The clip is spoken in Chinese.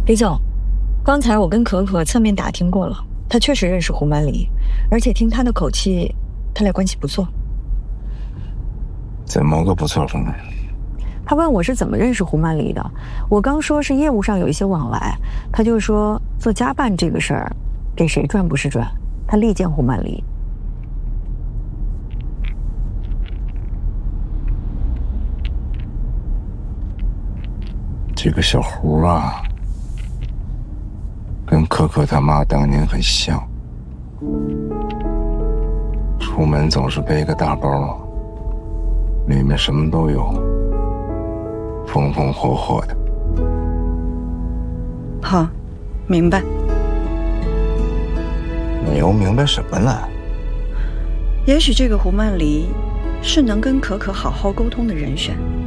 李总，刚才我跟可可侧面打听过了，他确实认识胡曼离，而且听他的口气，他俩关系不错。 怎么个不错法呢？ 他问我是怎么认识胡曼离的，我刚说是业务上有一些往来，他就说做家办这个事儿，给谁赚不是赚，他力荐胡曼离。 这个小胡啊，跟可可他妈当年很像，出门总是背个大包，里面什么都有，风风火火的。 好，明白。 你又明白什么了？ 也许这个胡曼离是能跟可可好好沟通的人选。